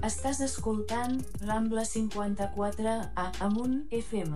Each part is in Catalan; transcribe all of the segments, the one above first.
Estàs escoltant Rambla 54 a Amunt FM.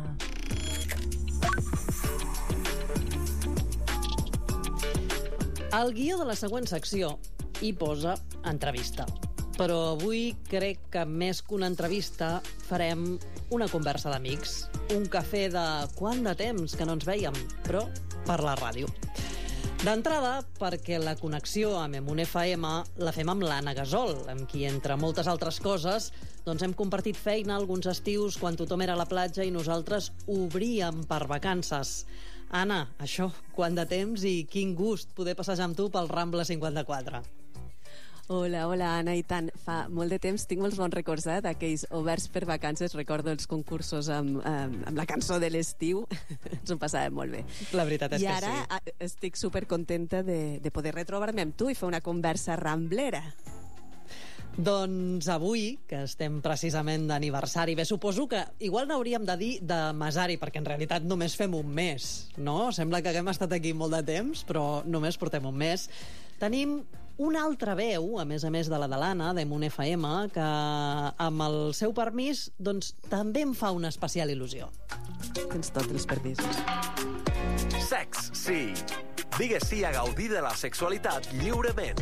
Al guió de la següent secció hi posa entrevista. Però avui crec que més que una entrevista farem una conversa d'amics. Un cafè de quant de temps que no ens vèiem, però per la ràdio. D'entrada, perquè la connexió amb Amunt FM la fem amb l'Anna Gasol, amb qui, entre moltes altres coses, doncs hem compartit feina alguns estius quan tothom era a la platja i nosaltres obríem per vacances. Anna, això, quant de temps i quin gust poder passejar amb tu pel Rambla 54. Hola, Anna, i tant. Fa molt de temps, tinc molts bons records d'aquells oberts per vacances. Recordo els concursos amb la cançó de l'estiu. Ens ho passàvem molt bé. La veritat és que sí. I ara estic supercontenta de poder retrobar-me amb tu i fer una conversa ramblera. Doncs avui, que estem precisament d'aniversari, bé, suposo que igual n'hauríem de dir de mesari, perquè en realitat només fem un mes, no? Sembla que haguem estat aquí molt de temps, però només portem un mes. Tenim una altra veu, a més de la de l'Anna, d'Amunt FM, que amb el seu permís doncs, també em fa una especial il·lusió. Tens tots els permisos. Sex, sí. Digues sí a gaudir de la sexualitat lliurement.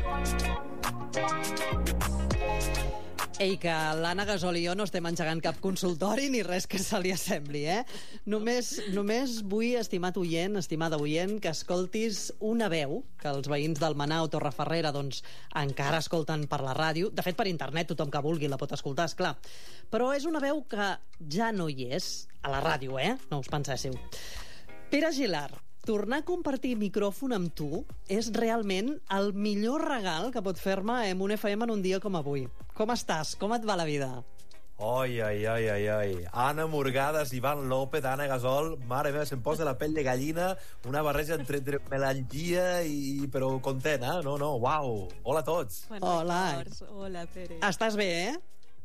Ei, que l'Anna Gasol i jo no estem engegant cap consultori ni res que se li assembli, eh? Només vull, estimat oient, estimada oient, que escoltis una veu que els veïns d'Almenar o Torrefarrera doncs encara escolten per la ràdio. De fet, per internet, tothom que vulgui la pot escoltar, esclar. Però és una veu que ja no hi és a la ràdio, eh? No us penséssiu. Pere Aguilar, tornar a compartir micròfon amb tu és realment el millor regal que pot fer-me Amunt FM en un dia com avui. Com estàs? Com et va la vida? Ai. Anna Morgades, Ivan López, Anna Gasol, mare meva, se'm posa la pell de gallina, una barreja entre melangia i... però content, eh? No, uau. Hola a tots. Hola. Hola, Pere. Estàs bé, eh?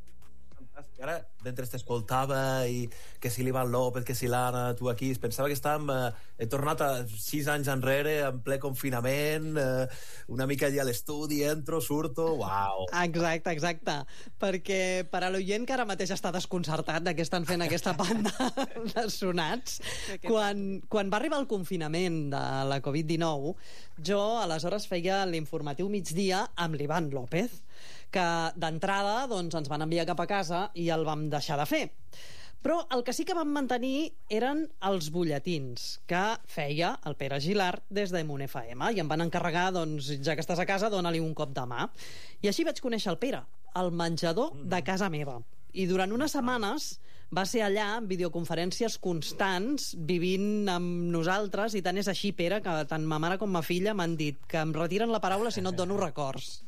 Ara, mentre t'escoltava i que si l'Ivan López, que si l'Anna, tu aquí, pensava que estàvem... he tornat a 6 anys enrere, en ple confinament, una mica allà a l'estudi, entro, surto, uau. Exacte. Perquè per a l'oient que ara mateix està desconcertat de què estan fent aquesta banda de sonats, quan va arribar el confinament de la Covid-19, jo aleshores feia l'informatiu migdia amb l'Ivan López, que d'entrada doncs, ens van enviar cap a casa i el vam deixar de fer. Però el que sí que vam mantenir eren els butlletins que feia el Pere Aguilar des d'Amunt FM i em van encarregar, doncs, ja que estàs a casa, dona-li un cop de mà. I així vaig conèixer el Pere, al menjador de casa meva. I durant unes setmanes va ser allà amb videoconferències constants vivint amb nosaltres, i tant és així, Pere, que tant ma mare com ma filla m'han dit que em retiren la paraula si no et dono records.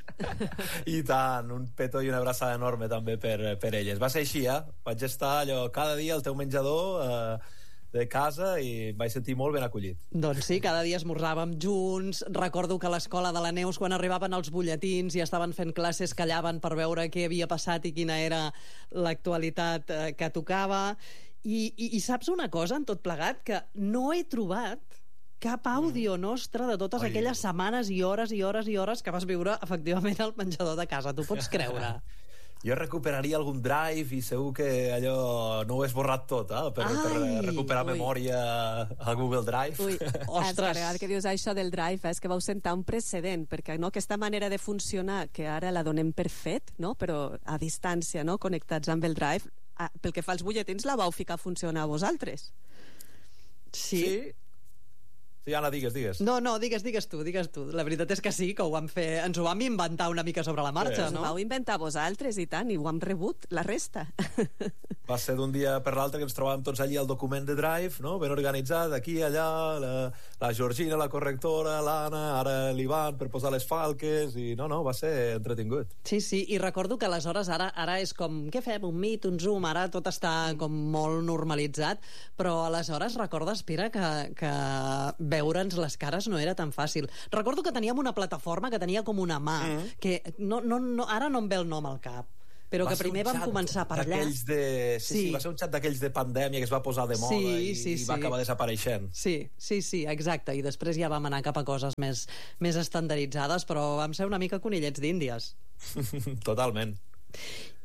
I tant, un petó i una abraçada enorme també per elles. Va ser així, eh? Vaig estar allò cada dia al teu menjador de casa i vaig sentir molt ben acollit. Doncs sí, cada dia esmorzàvem junts. Recordo que a l'escola de la Neus, quan arribaven els butlletins i estaven fent classes, callaven per veure què havia passat i quina era l'actualitat que tocava. I saps una cosa, en tot plegat? Que no he trobat cap àudio nostre de totes aquelles setmanes i hores que vas viure efectivament al menjador de casa. Tu pots creure? Jo recuperaria algun drive i segur que allò no ho he esborrat tot, per recuperar memòria a Google Drive. Ostres! Ara que dius això del drive, és que vau sentar un precedent, perquè no, aquesta manera de funcionar, que ara la donem per fet, no? Però a distància, no? Connectats amb el drive, pel que fa als butlletins, la vau ficar a funcionar a vosaltres. Sí? Sí, Anna, digues. No, digues tu. La veritat és que sí, que ho vam fer, ens ho vam inventar una mica sobre la marxa, no? Ho vau inventar vosaltres, i tant, i ho hem rebut, la resta. Va ser d'un dia per l'altre que ens trobàvem tots allí al document de Drive, no? Ben organitzat, aquí, allà, la Georgina, la correctora, l'Anna, ara l'Ivan per posar les falques, i no, va ser entretingut. Sí, i recordo que aleshores ara és com, què fem, un Meet, un Zoom, ara tot està com molt normalitzat, però aleshores recordes, Pere, que veure'ns les cares no era tan fàcil. Recordo que teníem una plataforma que tenia com una mà, que ara no em ve el nom al cap, però que primer vam començar per allà. Sí, va ser un xat d'aquells de pandèmia que es va posar de moda i va acabar desapareixent. Sí, exacte, i després ja vam anar cap a coses més estandarditzades, però vam ser una mica conillets d'Índies. Totalment.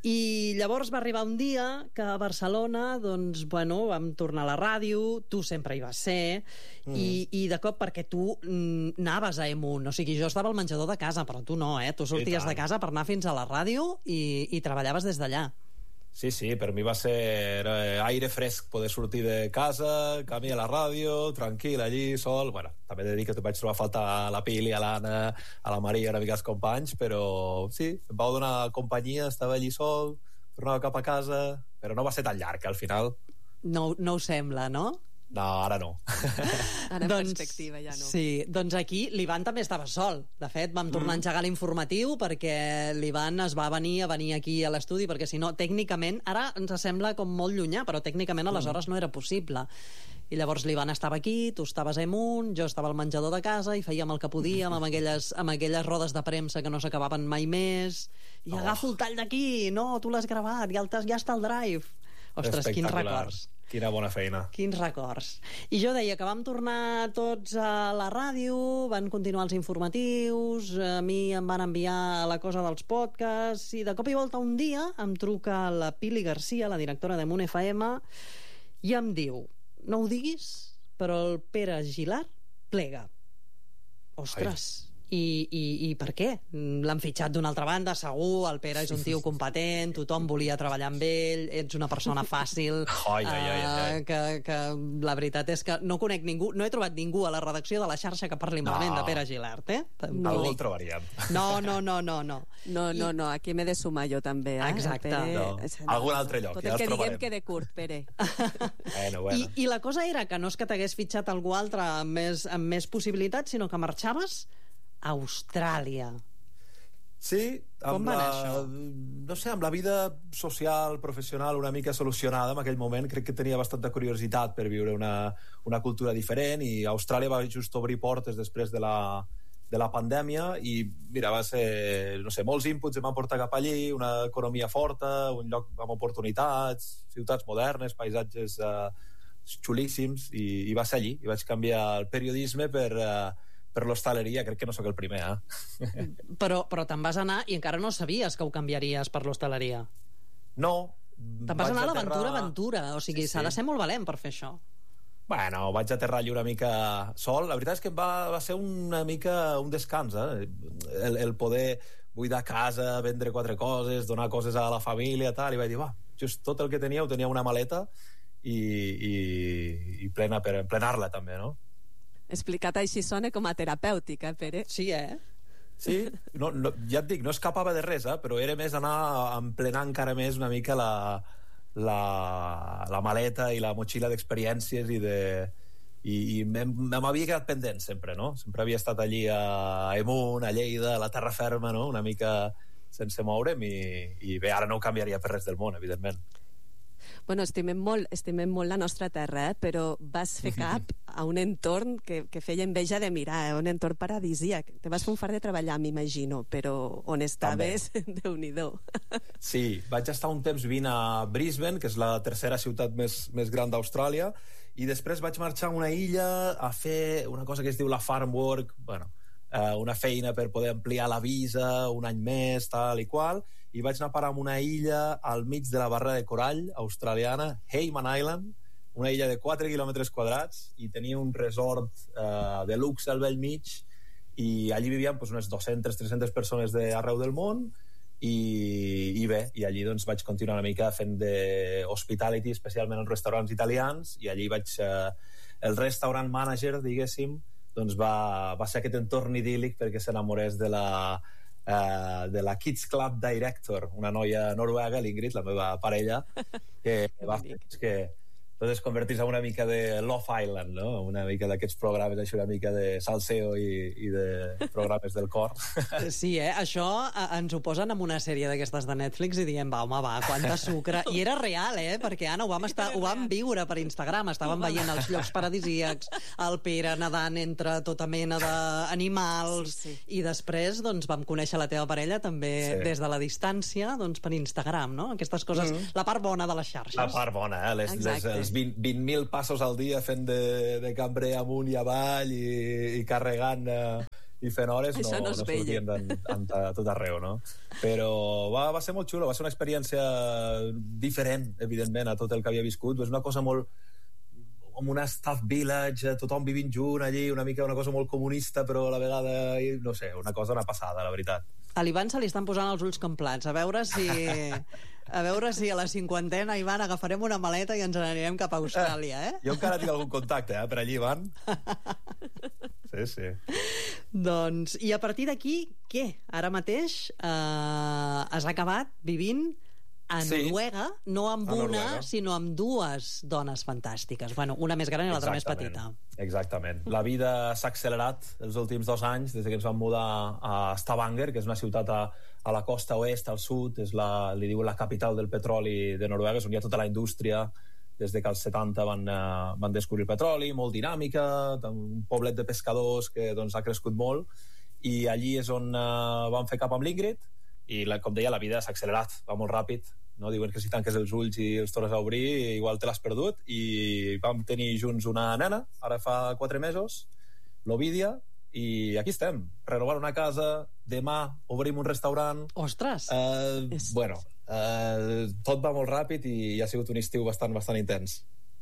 I llavors va arribar un dia que a Barcelona, doncs, bueno, vam tornar a la ràdio, tu sempre hi vas ser, i de cop, perquè tu anaves a Emun, o sigui, jo estava al menjador de casa, però tu no, tu sorties de casa per anar fins a la ràdio i treballaves des d'allà. Sí, per mi va ser aire fresc poder sortir de casa, camí a la ràdio, tranquil, allí, sol. Bueno, també he de dir que vaig trobar a faltar a la Pili, a l'Anna, a la Maria, una mica els companys, però sí, em vau donar companyia, estava allí sol, tornava cap a casa, però no va ser tan llarg, al final. No ho sembla, no? No, ara no. Ara en perspectiva ja no. Sí, doncs aquí l'Ivan també estava sol. De fet, vam tornar a engegar l'informatiu perquè l'Ivan es va venir aquí a l'estudi, perquè si no, tècnicament, ara ens sembla com molt llunyà, però tècnicament aleshores no era possible. I llavors l'Ivan estava aquí, tu estaves amunt, jo estava al menjador de casa i fèiem el que podíem amb aquelles rodes de premsa que no s'acabaven mai més. I agafo el tall d'aquí, no, tu l'has gravat, ja està el drive. Ostres, quins records. Quina bona feina. Quins records. I jo deia que vam tornar tots a la ràdio, van continuar els informatius, a mi em van enviar la cosa dels podcasts, i de cop i volta un dia em truca la Pili Garcia, la directora de Munt FM, i em diu: no ho diguis, però el Pere Gilart plega. Ostres... I per què? L'han fitxat d'una altra banda, segur, el Pere és un tio competent, tothom volia treballar amb ell, ets una persona fàcil, que la veritat és que no conec ningú, no he trobat ningú a la redacció de la xarxa que parli malament de Pere Gilart, Algú el trobaríem. No, aquí m'he de sumar jo també, Exacte. Algun altre lloc, tot el que diguem quede curt, Pere. Bueno. I la cosa era que no és que t'hagués fitxat algú altre amb més possibilitats, sinó que marxaves a Austràlia. Sí, com va anar això? No sé, amb la vida social, professional una mica solucionada en aquell moment, crec que tenia bastanta curiositat per viure una cultura diferent, i Austràlia va just obrir portes després de la pandèmia, i mira, va ser, no sé, molts inputs em van portar cap allí, una economia forta, un lloc amb oportunitats, ciutats modernes, paisatges xulíssims, i va ser allí, i vaig canviar el periodisme per l'hostaleria. Crec que no sóc el primer, Però te'n vas anar i encara no sabies que ho canviaries per l'hostaleria. No. Te'n vas anar a l'aventura, o sigui, s'ha de ser molt valent per fer això. Bueno, vaig aterrar allí una mica sol. La veritat és que va ser una mica un descans, el poder buidar casa, vendre 4 coses, donar coses a la família, tal, i vaig dir, just tot el que tenia ho tenia una maleta i plena per emplenar-la també, no? Explicat així sona com a terapèutic, Pere? Sí, Sí, no, ja et dic, no escapava de res, però era més anar a emplenar encara més una mica la maleta i la motxilla d'experiències i m'havia quedat pendent sempre, no? Sempre havia estat allí a Emun, a Lleida, a la terra ferma, no? Una mica sense moure'm, i bé, ara no ho canviaria per res del món, evidentment. Bueno, estimem molt la nostra terra, però vas fer cap a un entorn que feia enveja de mirar, un entorn paradisíac. Te vas fer un fart de treballar, m'imagino, però on estaves, Déu-n'hi-do. Sí, vaig estar un temps vivint a Brisbane, que és la tercera ciutat més gran d'Austràlia, i després vaig marxar a una illa a fer una cosa que es diu la farm work, una feina per poder ampliar la visa un any més, tal i qual, i vaig anar a parar en una illa al mig de la barra de corall australiana, Hayman Island, una illa de 4 quilòmetres quadrats, i tenia un resort de luxe al bell mig, i allí vivien unes 200-300 persones d'arreu del món, i bé, i allí doncs vaig continuar una mica fent d'hospitality, especialment en restaurants italians, i allí vaig el restaurant manager, diguéssim, doncs va ser aquest entorn idíl·lic perquè s'enamorés de la Kids Club Director, una noia noruega, l'Ingrid, la meva parella, que va fer que tot es convertís en una mica de Love Island, no? Una mica d'aquests programes, així una mica de salseo i de programes del cor. Sí, això ens ho posen en una sèrie d'aquestes de Netflix i diem, home, quanta sucre. I era real, perquè, Anna, ho vam viure per Instagram, estàvem veient els llocs paradisíacs, el Pere nedant entre tota mena d'animals, i després doncs, vam conèixer la teva parella també des de la distància, doncs, per Instagram, no? Aquestes coses, la part bona de les xarxes. La part bona, els 20.000 passos al dia fent de cambrer amunt i avall i carregant i fent hores Això no es veia. sortien a tot arreu, no? Però va ser molt xulo, va ser una experiència diferent, evidentment, a tot el que havia viscut. És una cosa molt com una staff village, tothom vivint junt allí, una cosa molt comunista, però a la vegada, no sé, una passada, la veritat. A l'Ivan se li estan posant els ulls com plats. A veure si a la 50ena, Ivan, agafarem una maleta i ens n'anirem cap a Austràlia, eh? Jo encara tinc algun contacte, per allí, Ivan. Sí. Doncs, i a partir d'aquí, què? Ara mateix has acabat vivint a Noruega, no amb una, sinó amb dues dones fantàstiques. Bueno, una més gran i l'altra més petita. Exactament. La vida s'ha accelerat els últims 2 anys, des que ens vam mudar a Stavanger, que és una ciutat a la costa oest, al sud, li diuen la capital del petroli de Noruega, és on hi ha tota la indústria, des que als 70 van descobrir el petroli, molt dinàmica, un poblet de pescadors que ha crescut molt, i allí és on vam fer cap amb l'Ingrid, i com deia, la vida s'ha accelerat, va molt ràpid, no? Diuen que si tanques els ulls i els tornes a obrir igual te l'has perdut, i vam tenir junts una nena, ara fa 4 mesos, l'Ovidia, i aquí estem, renovant una casa, demà obrim un restaurant. Ostres! Tot va molt ràpid i ha sigut un estiu bastant intens.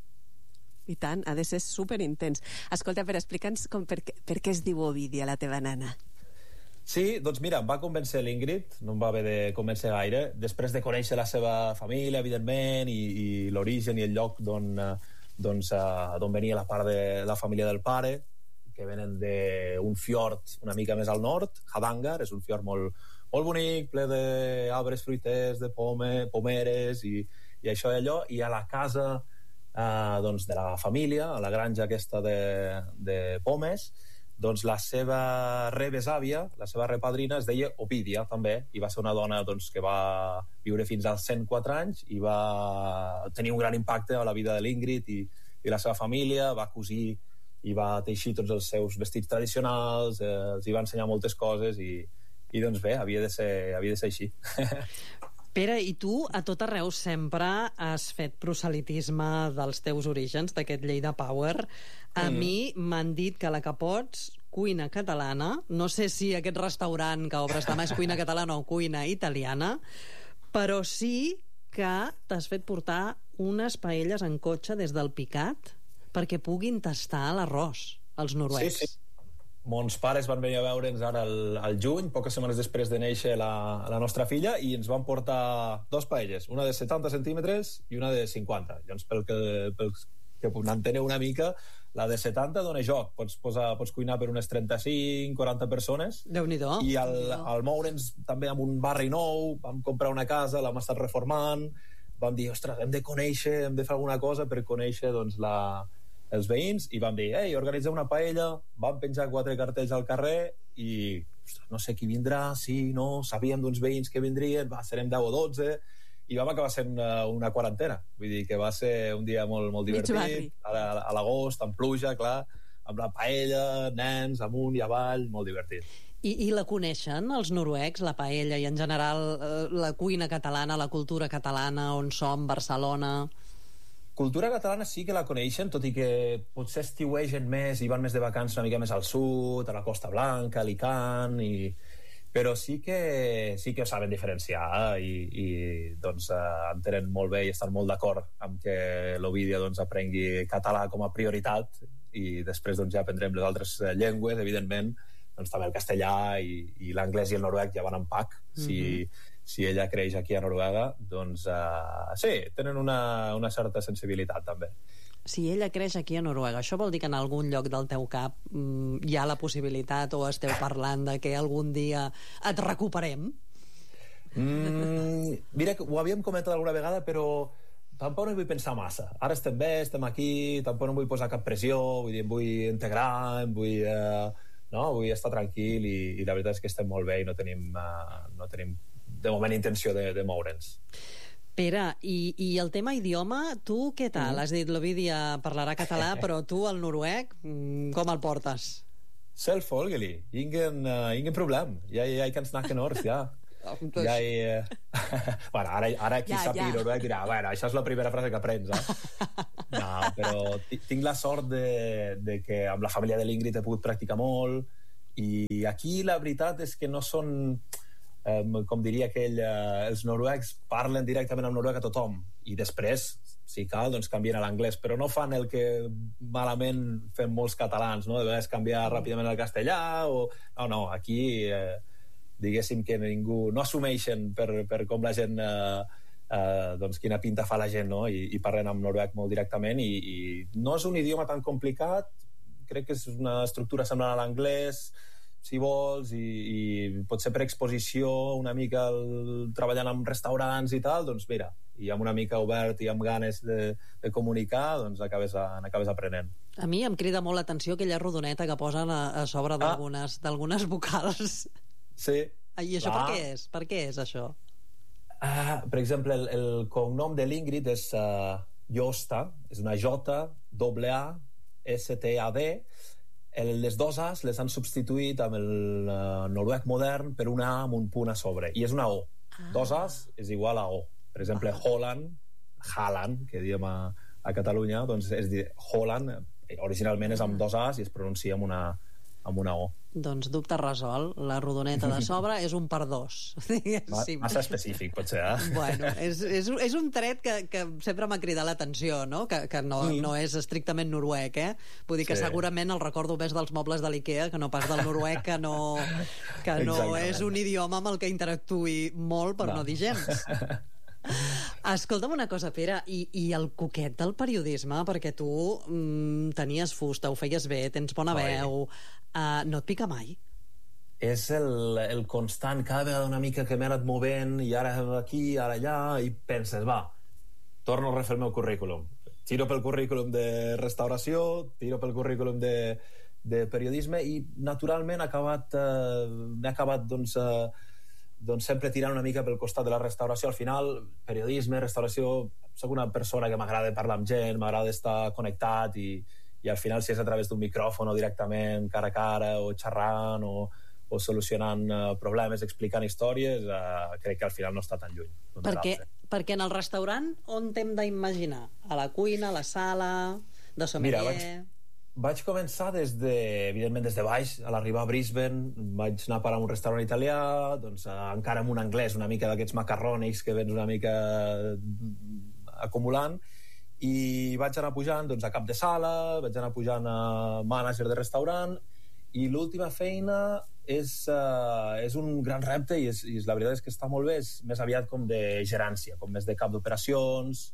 I tant, ha de ser superintens. Escolta, però explica'ns per què es diu Ovidia, la teva nena. Sí, doncs mira, em va convèncer l'Ingrid, no em va haver de convèncer gaire, després de conèixer la seva família, evidentment, i l'origen i el lloc d'on venia la part de la família del pare, que venen d'un fiord una mica més al nord, Hardanger, és un fiord molt bonic, ple d'arbres fruiters, de pomeres, i això i allò, i a la casa de la família, a la granja aquesta de pomes, doncs la seva rebesàvia, la seva repadrina, es deia Ovidia, també, i va ser una dona que va viure fins als 104 anys i va tenir un gran impacte a la vida de l'Ingrid i la seva família, va cosir i va teixir tots els seus vestits tradicionals, els hi va ensenyar moltes coses i doncs bé, havia de ser així. Pere, i tu a tot arreu sempre has fet proselitisme dels teus orígens, d'aquest Lleida Power. A mi m'han dit que la que pots, cuina catalana, no sé si aquest restaurant que obres demà és cuina catalana o cuina italiana, però sí que t'has fet portar unes paelles en cotxe des del Picat perquè puguin tastar l'arròs, els noruecs. Sí. Mons pares van venir a veure'ns ara al juny, poques setmanes després de néixer la nostra filla, i ens van portar 2 paelles, una de 70 centímetres i una de 50. Llavors, pel que n'enteneu una mica, la de 70 dona joc. Pots cuinar per unes 35-40 persones. Déu-n'hi-do. I al moure'ns també amb un barri nou, vam comprar una casa, l'hem estat reformant, vam dir, ostres, hem de fer alguna cosa per conèixer els veïns, i vam dir, organitzem una paella, vam penjar 4 cartells al carrer i no sé qui vindrà, sí, no, sabíem d'uns veïns que vindrien, serem 10 o 12, i vam acabar sent una quarantena. Vull dir que va ser un dia molt divertit, a l'agost, amb pluja, clar, amb la paella, nens, amunt i avall, molt divertit. I la coneixen, els noruecs, la paella, i en general la cuina catalana, la cultura catalana, on som, Barcelona? Cultura catalana sí que la coneixen, tot i que potser estiuegen més i van més de vacances una mica més al sud, a la Costa Blanca, a Alicant, però sí que ho saben diferenciar i entenen molt bé i estan molt d'acord amb que l'Ovidia aprengui català com a prioritat, i després ja aprendrem les altres llengües, evidentment, també el castellà i l'anglès i el noruec ja van en pack. Si ella creix aquí a Noruega, doncs sí, tenen una certa sensibilitat també. Si ella creix aquí a Noruega, això vol dir que en algun lloc del teu cap hi ha la possibilitat, o esteu parlant de que algun dia et recuperem? Mira, ho havíem comentat alguna vegada, però tampoc no hi vull pensar massa. Ara estem bé, estem aquí, tampoc no vull posar cap pressió, vull dir, em vull integrar, vull estar tranquil, i la veritat és que estem molt bé i no tenim de moment intenció de moure'ns. Pere, i el tema idioma, tu què tal? Has dit l'Ovidia parlarà català, però tu el noruec, com el portes? Selvfølgelig, ingen problem. Jeg kan snakke norsk, ja. Bueno, ara qui sàpiga noruec dirà, bueno, això és la primera frase que aprens, No, però tinc la sort de que amb la família de l'Ingrid he pogut practicar molt, I aquí la veritat és que no són, com diria aquell, els noruecs parlen directament amb noruec a tothom, i després, si cal, doncs canvien a l'anglès, però no fan el que malament fem molts catalans, no? De vegades canviar ràpidament al castellà, o... No, aquí diguéssim que ningú... No assumeixen per com la gent... doncs quina pinta fa la gent, no? I parlen amb noruec molt directament, i no és un idioma tan complicat, crec que és una estructura semblant a l'anglès, si vols, i potser per exposició una mica treballant en restaurants i tal, doncs mira, i amb una mica obert i amb ganes de comunicar, doncs acabes aprenent. A mi em crida molt l'atenció aquella rodoneta que posen a sobre d'algunes vocals. Sí. I això per què és? Per què és això? Per exemple, el cognom de l'Ingrid és Jostad, és una J-A-A-S-T-A-D. Les dos A's les han substituït amb el noruec modern per una A amb un punt a sobre, i és una O. Dos A's és igual a O. Per exemple, Haaland, que diem a Catalunya, doncs és dir, Holland, originalment és amb dos A's i es pronuncia amb una O. Doncs dubte resolt. La rodoneta de sobre és un per dos. Massa específic, potser, Bueno, és un tret que sempre m'ha cridat l'atenció, no? Que no és estrictament noruec, Vull dir que segurament el recordo més dels mobles de l'IKEA que no pas del noruec, que no és un idioma amb el que interactuï molt, per no dir gens. Escolta'm una cosa, Pere, i el coquet del periodisme, perquè tu tenies fusta, ho feies bé, tens bona veu, no et pica mai? És el constant, cada vegada una mica que m'he anat movent, i ara aquí, ara allà, i penses, va, torno a refer el meu currículum. Tiro pel currículum de restauració, tiro pel currículum de periodisme, i naturalment m'he acabat doncs sempre tirant una mica pel costat de la restauració. Al final, periodisme, restauració, soc una persona que m'agrada parlar amb gent, m'agrada estar connectat, i al final, si és a través d'un micròfon o directament cara a cara, o xerrant, o solucionant problemes, explicant històries, crec que al final no està tan lluny. Perquè en el restaurant on t'hem d'imaginar? A la cuina, a la sala, de sommelier? Mira, vaig començar evidentment des de baix. A l'arribar a Brisbane vaig anar a parar a un restaurant italià, doncs encara amb un anglès, una mica d'aquests macarrònics que vens una mica acumulant, i vaig anar pujant doncs, a cap de sala, vaig anar pujant a mànager de restaurant, i l'última feina és un gran repte, i la veritat és que està molt bé, és més aviat com de gerència, com més de cap d'operacions.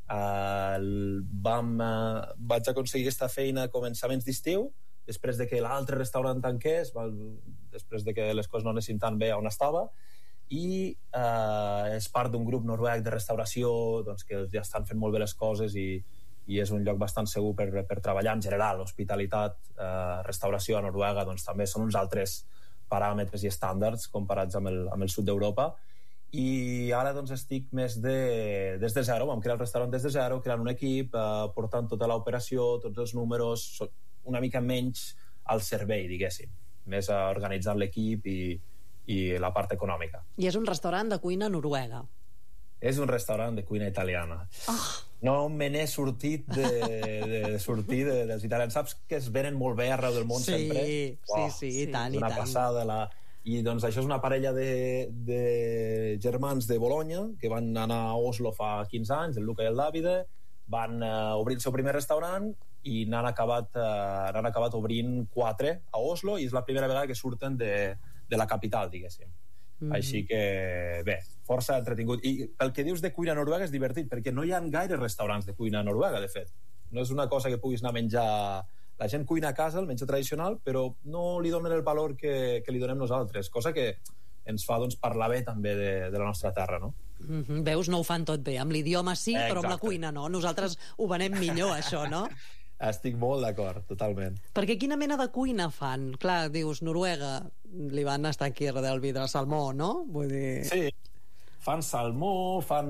Vaig aconseguir aquesta feina a començaments d'estiu, després de que l'altre restaurant tanqués, després de que les coses no anessin tan bé on estava, i és part d'un grup noruec de restauració, doncs, que ja estan fent molt bé les coses, i és un lloc bastant segur per treballar en general. Hospitalitat, restauració a Noruega, doncs també són uns altres paràmetres i estàndards comparats amb el sud d'Europa. I ara doncs estic més des de zero, vam crear el restaurant des de zero, creant un equip, portant tota l'operació, tots els números, una mica menys al servei, diguéssim, més organitzant l'equip i la part econòmica. I és un restaurant de cuina noruega? És un restaurant de cuina italiana. No me n'he sortit de sortir dels italians. Saps que es venen molt bé arreu del món sempre? Sí, i tant, i tant. Una passada, I doncs això és una parella de germans de Bologna que van anar a Oslo fa 15 anys, el Luca i el Davide, van obrir el seu primer restaurant i n'han acabat obrint 4 a Oslo, i és la primera vegada que surten de la capital, diguéssim. Així que, bé, força entretingut. I pel que dius de cuina noruega és divertit, perquè no hi ha gaire restaurants de cuina noruega, de fet. No és una cosa que puguis anar a menjar... La gent cuina a casa, el menjar tradicional, però no li donen el valor que li donem nosaltres, cosa que ens fa doncs, parlar bé també de la nostra terra, no? Veus, no ho fan tot bé. Amb l'idioma sí, però amb la cuina no. Nosaltres ho venem millor, això, no? Estic molt d'acord, totalment. Perquè quina mena de cuina fan? Clar, dius, Noruega, li van estar aquí del vidre salmó, no? Vull dir... Sí, fan salmó, fan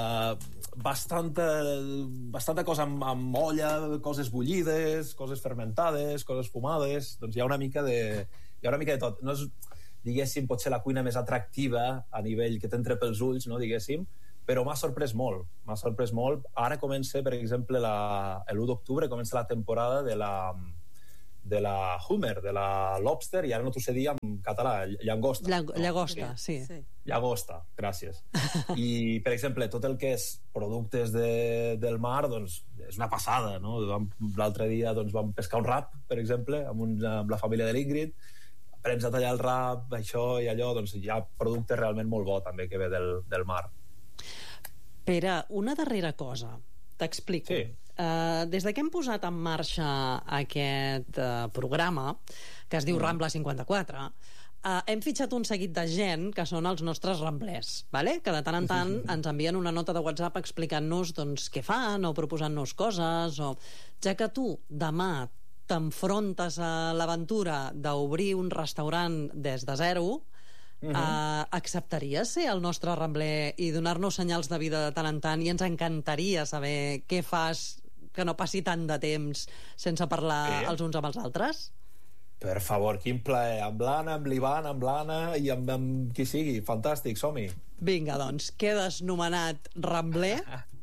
bastanta cosa amb olla, coses bullides, coses fermentades, coses fumades, doncs hi ha una mica de tot. No és, diguéssim, potser la cuina més atractiva a nivell que t'entra pels ulls, no, diguéssim, però m'ha sorprès molt. Ara comença, per exemple, l'1 d'octubre comença la temporada de la hummer, de la lobster, i ara no t'ho sé dir en català, llagosta. Llagosta, sí. Llagosta, gràcies. I, per exemple, tot el que és productes del mar, doncs, és una passada, no? L'altre dia doncs, vam pescar un rap, per exemple, amb la família de l'Ingrid, aprens a tallar el rap, això i allò, doncs hi ha producte realment molt bo, també, que ve del mar. Pere, una darrera cosa, t'explico. Sí. Des que hem posat en marxa aquest programa, que es diu Rambla 54, hem fitxat un seguit de gent que són els nostres ramblers, vale? Que de tant en tant ens envien una nota de WhatsApp explicant-nos doncs, què fan o proposant-nos coses, o... ja que tu demà t'enfrontes a l'aventura d'obrir un restaurant des de zero, acceptaries ser el nostre rambler i donar-nos senyals de vida de tant en tant, i ens encantaria saber què fas que no passi tant de temps sense parlar els uns amb els altres? Per favor, quin plaer. Amb l'Anna, amb l'Ivan, amb l'Anna i amb qui sigui. Fantàstic, som-hi. Vinga, doncs, quedes nomenat rambler.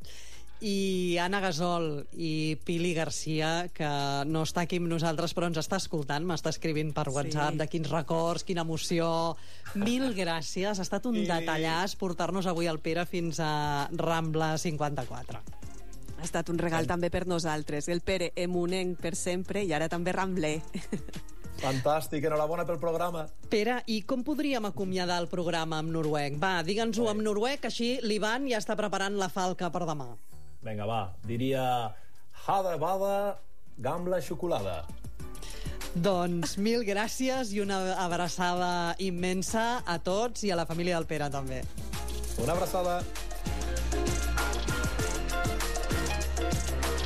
I Anna Gasol i Pili Garcia, que no està aquí amb nosaltres però ens està escoltant, m'està escrivint per WhatsApp de quins records, quina emoció. Mil gràcies, ha estat un detallàs portar-nos avui el Pere fins a Rambla 54. Ha estat un regal també per nosaltres. El Pere emunenc per sempre i ara també rambler. Fantàstic, enhorabona pel programa. Pere, i com podríem acomiadar el programa en noruec? Va, digue'ns-ho en noruec, així l'Ivan ja està preparant la falca per demà. Vinga, va, diria hada bada gamla xocolada. Doncs mil gràcies i una abraçada immensa a tots i a la família del Pere també. Una abraçada.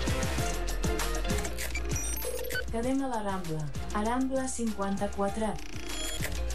Quedem a la Rambla. A Rambla 54.